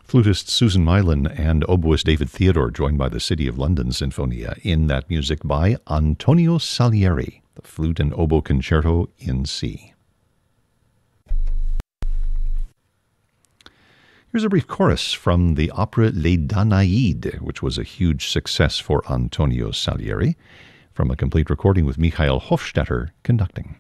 Flutist Susan Mylan and oboist David Theodore, joined by the City of London Sinfonia in that music by Antonio Salieri, the Flute and Oboe Concerto in C. Here's a brief chorus from the opera Les Danaïdes, which was a huge success for Antonio Salieri, from a complete recording with Michael Hofstetter conducting.